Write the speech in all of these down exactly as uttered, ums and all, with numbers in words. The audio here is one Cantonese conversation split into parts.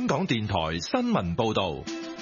港電台新聞報道。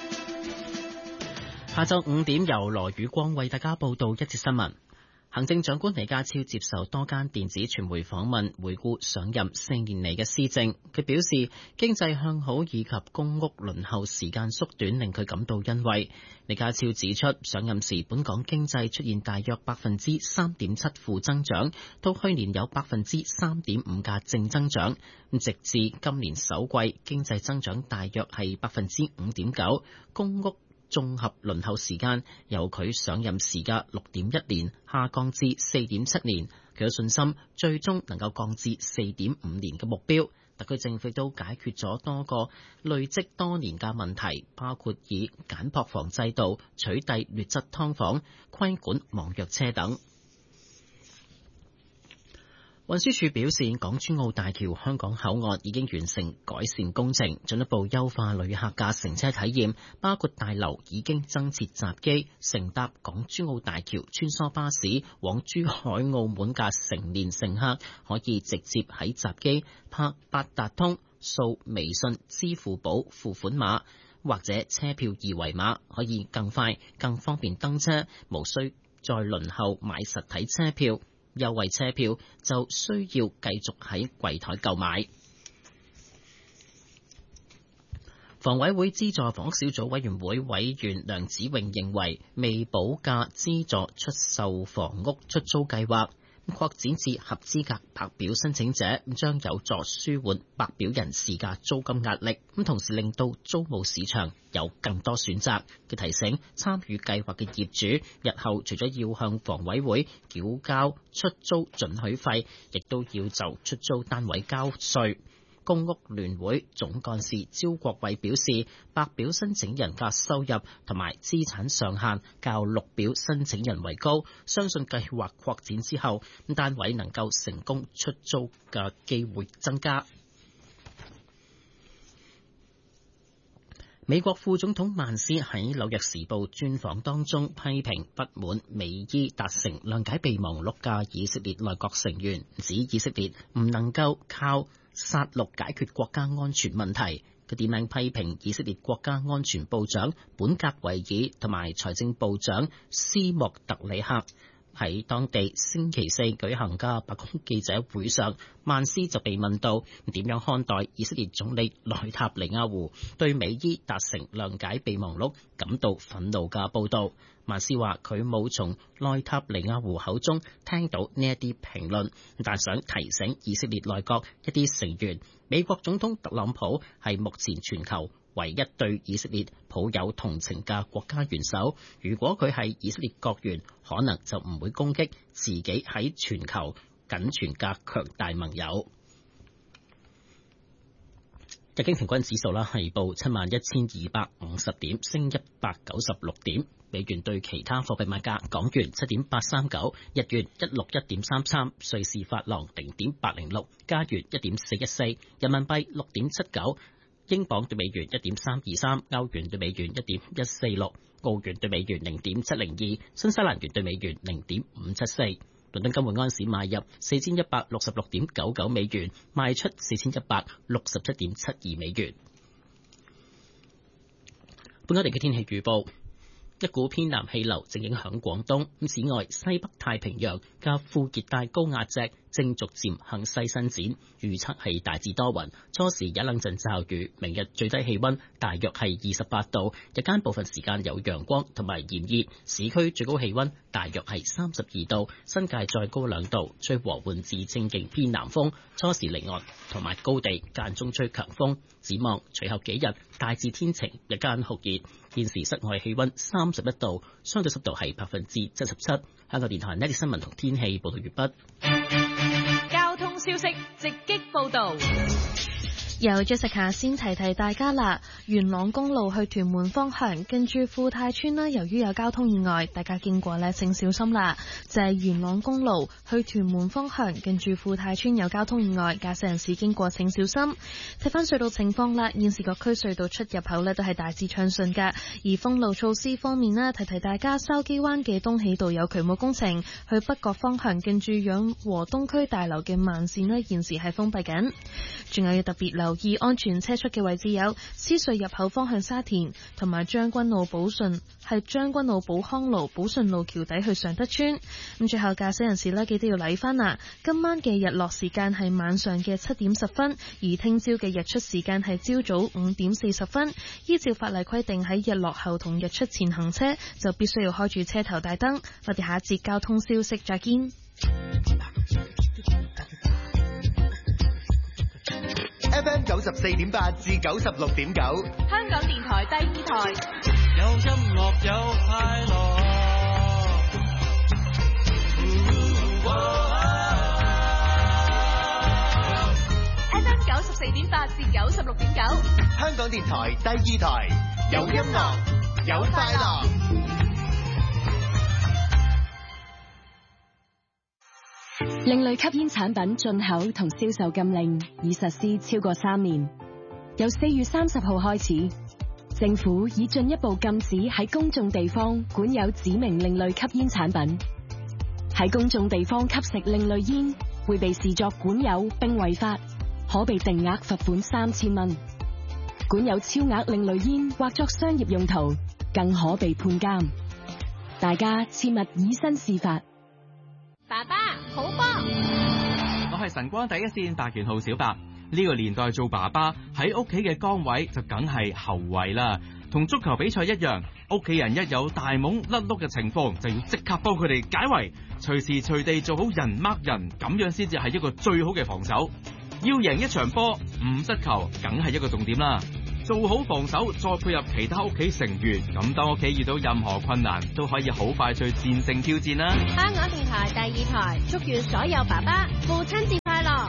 下晝五點由羅宇光為大家報道一節新聞。行政長官李家超接受多間電子傳媒訪問，回顧上任四年嚟嘅施政。佢表示經濟向好以及公屋輪候時間縮短令佢感到欣慰。李家超指出，上任時本港經濟出現大約百分之三點七負增長，到去年有百分之三點五嘅正增長。直至今年首季經濟增長大約係百分之五點九，公屋綜合輪候時間由佢上任時嘅六點一年下降至四點七年，佢有信心最終能夠降至四點五年嘅目標。特區政府都解決咗多個累積多年嘅問題，包括以簡樸房制度取締劣質劏房、規管網約車等。運輸署表示，港珠澳大橋香港口岸已經完成改善工程，進一步優化旅客嘅乘車體驗，包括大樓已經增設閘機，乘搭港珠澳大橋穿梭巴士往珠海澳門嘅成年乘客可以直接喺閘機拍八達通、掃微信、支付寶付款碼或者車票二維碼，可以更快、更方便登車，無需再輪候買實體車票。優惠車票就需要繼續喺櫃台購買。房委會資助房屋小組委員會委員梁子穎認為，未補價資助出售房屋出租計劃擴展至合資格白表申請者，將有助舒緩白表人士嘅租金壓力，咁同時令到租務市場有更多選擇。佢提醒參與計劃嘅業主，日後除咗要向房委會繳交出租准許費，亦都要就出租單位交稅。公屋聯會總幹事招國偉表示，白表申請人嘅收入同埋資產上限較綠表申請人為高，相信計劃擴展之後，單位能夠成功出租嘅機會增加。美國副總統曼斯喺紐約時報專訪當中批評不滿美伊達成諒解備忘錄嘅以色列內閣成員，指以色列唔能夠靠殺戮解決國家安全問題。佢點名批評以色列國家安全部長本格維爾同埋財政部長斯莫特里克喺當地星期四舉行嘅白宮記者會上，曼斯就被問到點樣看待以色列總理內塔尼亞胡對美伊達成諒解備忘錄感到憤怒嘅報導。曼斯話佢冇從內塔尼亞胡口中聽到呢一啲評論，但想提醒以色列內閣一啲成員，美國總統特朗普係目前全球唯一對以色列抱有同情嘅國家元首。如果佢係以色列國員，可能就唔會攻擊自己喺全球僅存嘅強大盟友。日經平均指數啦係報七萬一千二百五十點，升一百九十六點。美元對其他貨幣賣價：港元七點八三九，日元一六一點三三，瑞士法郎零點八零六，加元一點四一四，人民幣六點七九，英鎊對美元一點三二三，歐元對美元一點一四六，澳元對美元零點七零二，新西蘭元對美元零點五七四。倫敦金每安士買入四千一百六十六點九九美元，賣出四千一百六十七點七二美元。本港地嘅天氣預報。一股偏南氣流正影響廣東，此外西北太平洋嘅副熱帶高壓脊正逐漸向西伸展，預測係大致多雲，初時有一兩陣驟雨。明日最低氣溫大約係二十八度，日間部分時間有陽光同埋炎熱，市區最高氣溫大約係三十二度，新界再高兩度，吹和緩至正勁偏南風，初時離岸同埋高地間中吹強風。展望隨後幾日大致天晴，日間酷熱。現時室外氣溫三十一度，相對濕度係百分之七十七。香港電台呢啲新聞同天氣報道完畢。 交通消息直擊報道。 由 Jessica 先提提大家啦， 元朗公路去屯門方向，近住富泰村啦，由於有交通意外，大家經過呢請小心啦。就係、是、元朗公路去屯門方向，近住富泰村有交通意外，駕駛人士經過請小心。睇翻隧道情況啦，現時各區隧道出入口呢都係大致暢順噶。而封路措施方面呢，提提大家，筲箕灣嘅東喜道有渠務工程，去北角方向近住養和東區大樓嘅慢線呢，現時係封閉緊。仲有要特別留意安全車速嘅位置有獅隧入口方向沙田，同埋將軍澳寶順係將軍澳寶康路寶順路橋底去尚德村。咁最後駕駛人士呢，記得要睇翻啦，今晚嘅日落時間係晚上嘅七點十分，而聽朝嘅日出時間係朝早五點四十分。依照法例規定，喺日落後同日出前行車就必須要開住車頭大燈。我哋下一節交通消息再見。 F M 九十四點八至九十六點九， 香港電台第二台， 有音樂有快樂。 F M 九十四點八至九十六點九， 香港電台第二台，有音樂有快樂。 另類吸煙產品進口同銷售禁令已實施超過三年，由四月三十號開始，政府已進一步禁止喺公眾地方管有指明另類吸煙產品。喺公眾地方吸食另類煙會被視作管有並違法，可被定額罰款三千蚊；管有超額另類煙或作商業用途，更可被判監。大家切勿以身試法。 爸爸好波， 我係晨光第一線白拳號小白。呢、這個年代做爸爸喺屋企嘅崗位就梗係後衛啦。同足球比賽一樣，屋企人一有大懵甩碌嘅情況，就要即刻幫佢哋解圍，隨時隨地做好人掹人，咁樣先至係一個最好嘅防守。要贏一場波，唔失球梗係一個重點啦。做好防守，再配合其他屋企成員，咁當屋企遇到任何困難，都可以好快去戰勝挑戰啦。 香港電台第二台，祝願所有爸爸父親節快樂。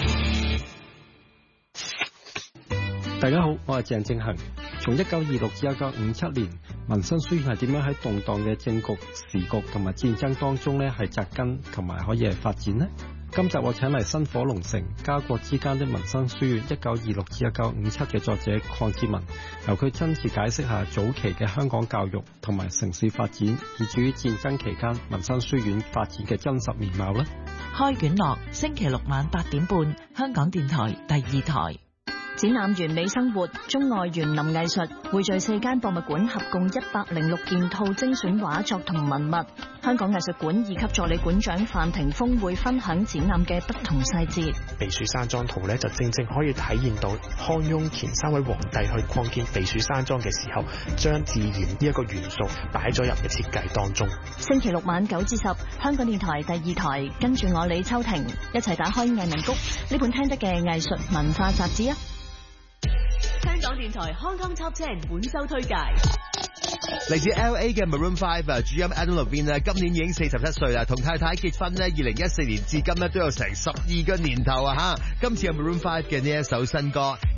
大家好，我係鄭正恒。從一九二六至一九五七年，民生書院係點樣喺動盪嘅政局、時局同埋戰爭當中呢係扎根同埋可以係發展呢？今集我請嚟薪火龍城家國之間的民生書院一九二六至一九五七嘅作者鄺志文，由佢親自解釋下早期嘅香港教育同埋城市發展，以至於戰爭期間民生書院發展嘅真實面貌啦。 開卷樂，星期六晚八點半，香港電台第二台。 展覽完美生活、中外園林藝術匯聚四間博物館，合共一百零六件套精選畫作同文物。香港藝術館二級助理館長范霆鋒會分享展覽嘅不同細節。 避暑山莊圖咧，就正正可以體現到康雍乾三位皇帝去擴建避暑山莊嘅時候，將自然呢一個元素擺咗入嘅設計當中。 星期六晚九至十，香港電台第二台，跟住我李秋婷一齊打開藝文谷呢本聽得嘅藝術文化雜誌啊！ 香港電台 Hong Kong Top Ten 本周推介， 嚟自 L A 嘅 Maroon Five 啊，主音 Adam Levine 啊，今年已經四十七歲啦，同太太結婚呢，二零一四年至今呢都有成十二個年頭啊吓。今次有 Maroon Five 嘅呢一首新歌。